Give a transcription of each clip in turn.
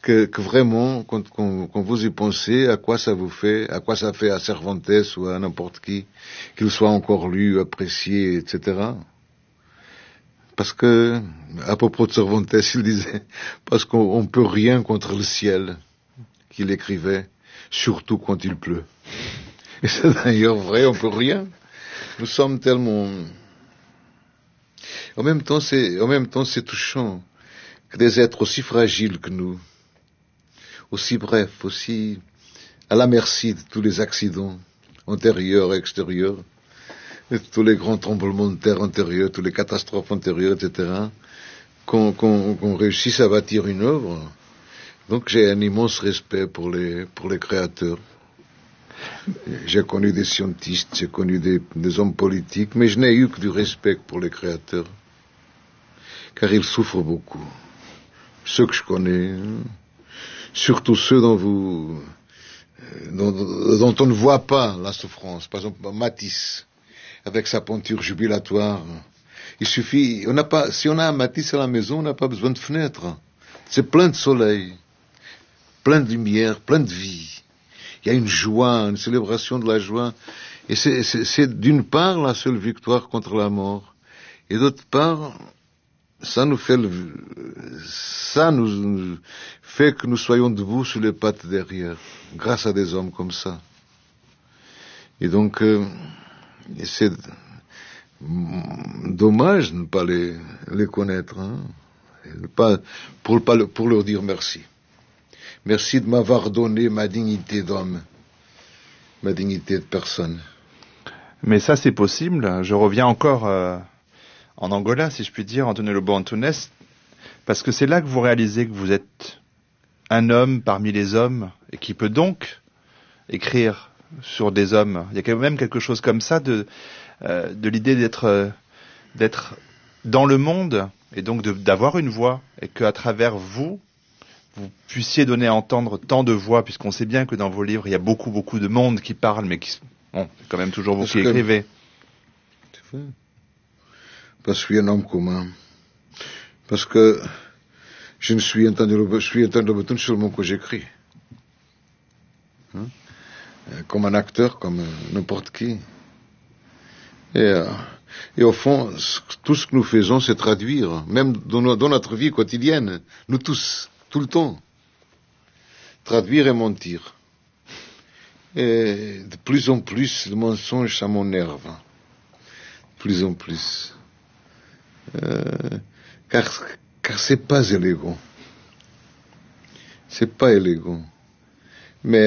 que vraiment, quand vous y pensez, à quoi ça vous fait, à quoi ça fait à Cervantes ou à n'importe qui, qu'il soit encore lu, apprécié, etc. Parce que, à propos de Cervantes, il disait, parce qu'on peut rien contre le ciel, qu'il écrivait, surtout quand il pleut. Et c'est d'ailleurs vrai, on peut rien. Nous sommes tellement... En même temps, c'est touchant que des êtres aussi fragiles que nous, aussi brefs, aussi à la merci de tous les accidents antérieurs et extérieurs, de tous les grands tremblements de terre antérieurs, toutes les catastrophes antérieures, etc., qu'on réussisse à bâtir une œuvre. Donc j'ai un immense respect pour les créateurs. J'ai connu des scientistes, j'ai connu des hommes politiques, mais je n'ai eu que du respect pour les créateurs, car ils souffrent beaucoup. Ceux que je connais, surtout ceux dont on ne voit pas la souffrance. Par exemple, Matisse, avec sa peinture jubilatoire. Il suffit, si on a un Matisse à la maison, on n'a pas besoin de fenêtres. C'est plein de soleil, plein de lumière, plein de vie. Il y a une joie, une célébration de la joie. Et c'est d'une part la seule victoire contre la mort. Et d'autre part, ça nous fait que nous soyons debout sur les pattes derrière, grâce à des hommes comme ça. Et donc, c'est dommage de ne pas les connaître, hein, pour leur dire merci. Merci de m'avoir donné ma dignité d'homme, ma dignité de personne. Mais ça, c'est possible. Je reviens encore en Angola, si je puis dire, Antonio Lobo Antunes, parce que c'est là que vous réalisez que vous êtes un homme parmi les hommes et qui peut donc écrire sur des hommes. Il y a quand même quelque chose comme ça de l'idée d'être dans le monde et donc d'avoir une voix et qu'à travers vous puissiez donner à entendre tant de voix, puisqu'on sait bien que dans vos livres, il y a beaucoup, beaucoup de monde qui parle, mais c'est quand même toujours vous qui écrivez. C'est vrai. Parce que je suis un homme commun. Parce que je suis Antonio Lobo Antunes seulement que j'écris. Hein? Comme un acteur, comme n'importe qui. Et au fond, tout ce que nous faisons, c'est traduire, même dans notre vie quotidienne, nous tous, tout le temps. Traduire et mentir. Et de plus en plus, le mensonge, ça m'énerve. De plus en plus. Car c'est pas élégant. C'est pas élégant. Mais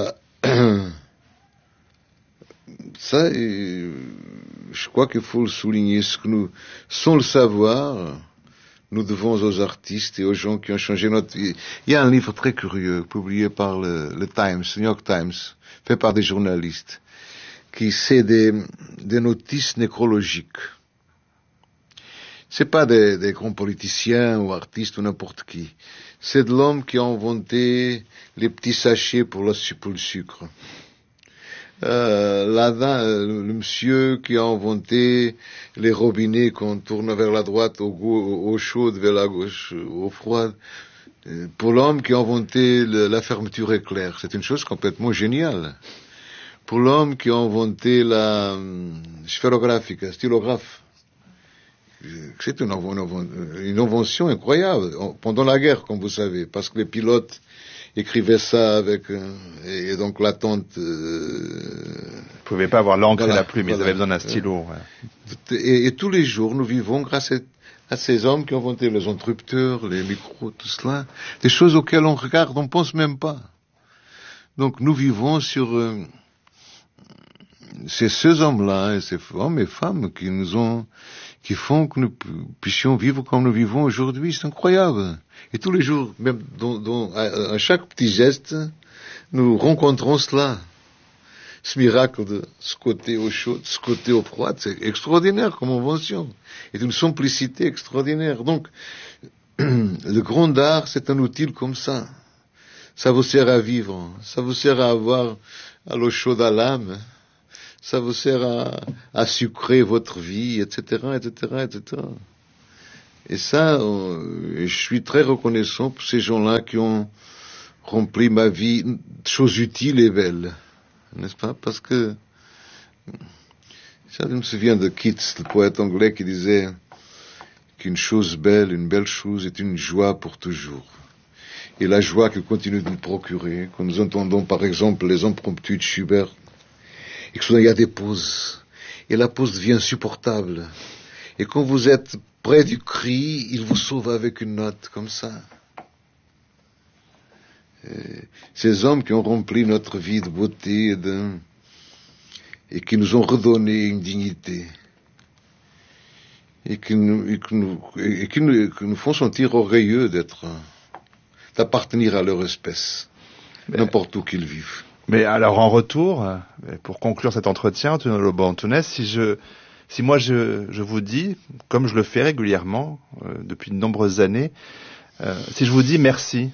ça, je crois qu'il faut le souligner. Sans le savoir, nous devons aux artistes et aux gens qui ont changé notre vie. Il y a un livre très curieux, publié par le Times, New York Times, fait par des journalistes, c'est des notices nécrologiques. C'est pas des grands politiciens ou artistes ou n'importe qui. C'est de l'homme qui a inventé les petits sachets pour le sucre. Le monsieur qui a inventé les robinets qu'on tourne vers la droite au chaud, vers la gauche au froid. Pour l'homme qui a inventé la fermeture éclair, c'est une chose complètement géniale. Pour l'homme qui a inventé la sphérographique, un stylographe, c'est une invention incroyable pendant la guerre, comme vous savez, parce que les pilotes écrivaient ça avec et donc l'attente. Vous pouvez pas avoir l'encre et la plume, ils avaient besoin d'un stylo. Ouais. Et tous les jours, nous vivons grâce à ces hommes qui ont inventé les interrupteurs, les micros, tout cela, des choses auxquelles on regarde, on pense même pas. Donc nous vivons sur c'est ces hommes-là et ces hommes et femmes qui font que nous puissions vivre comme nous vivons aujourd'hui. C'est incroyable. Et tous les jours, même à chaque petit geste, nous rencontrons cela. Ce miracle de ce côté au chaud, de ce côté au froid, c'est extraordinaire comme invention. Et d'une simplicité extraordinaire. Donc, le grand art, c'est un outil comme ça. Ça vous sert à vivre. Ça vous sert à avoir à l'eau chaude à l'âme. Ça vous sert à sucrer votre vie, etc., etc., etc. Et ça, je suis très reconnaissant pour ces gens-là qui ont rempli ma vie de choses utiles et belles. N'est-ce pas? Parce que, ça, je me souviens de Keats, le poète anglais, qui disait qu'une chose belle, une belle chose, est une joie pour toujours. Et la joie qu'il continue de nous procurer, quand nous entendons par exemple les impromptus de Schubert, et que soudain il y a des pauses, et la pause devient insupportable. Et quand vous êtes près du cri, il vous sauve avec une note comme ça. Et ces hommes qui ont rempli notre vie de beauté et qui nous ont redonné une dignité, et qui nous font sentir orgueilleux d'appartenir à leur espèce, n'importe où qu'ils vivent. Mais alors en retour, pour conclure cet entretien, Antonio Lobo Antunes, si moi je vous dis, comme je le fais régulièrement depuis de nombreuses années, si je vous dis merci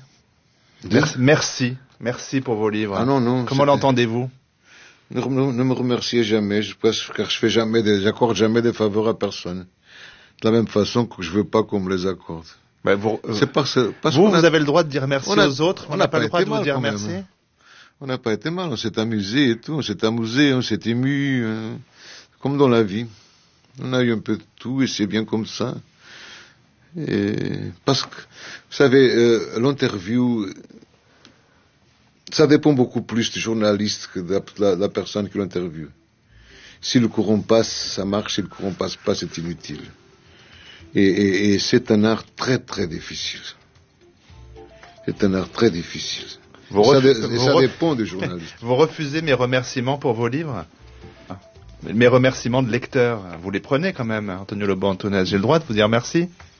pour vos livres. Ah non, comment l'entendez-vous? Ne me remerciez jamais, car j'accorde jamais des faveurs à personne. De la même façon que je veux pas qu'on me les accorde. Vous vous avez le droit de dire merci aux autres, on n'a pas le droit de vous dire merci. On n'a pas été mal, on s'est amusé et tout, on s'est ému, comme dans la vie. On a eu un peu de tout et c'est bien comme ça. Et parce que, vous savez, l'interview, ça dépend beaucoup plus du journaliste que de la personne qui l'interviewe. Si le courant passe, ça marche, si le courant passe pas, c'est inutile. Et c'est un art très très difficile. C'est un art très difficile. Ça dépend du journaliste. Vous refusez mes remerciements pour vos livres? Mes remerciements de lecteurs, vous les prenez quand même, Antonio Lobo Antunes. J'ai le droit de vous dire merci?